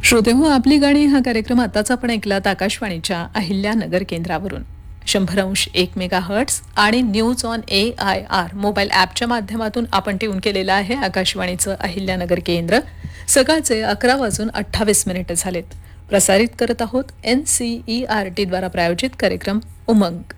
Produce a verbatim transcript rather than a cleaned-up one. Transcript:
श्रोतेहो, आपली गाणी हा कार्यक्रम आताच आपण ऐकलात आकाशवाणीच्या अहिल्यानगर केंद्रावरून. शंभर अंश एक मेगा हर्ट्स आणि news on A I R mobile ॲपच्या माध्यमातून आपण ट्यून केलेलं आहे आकाशवाणीचं अहिल्यानगर केंद्र. सकाळचे अकरा वाजून अठ्ठावीस मिनिटं झालेत. प्रसारित करत आहोत एन सी ई आर टीद्वारा प्रायोजित कार्यक्रम उमंग.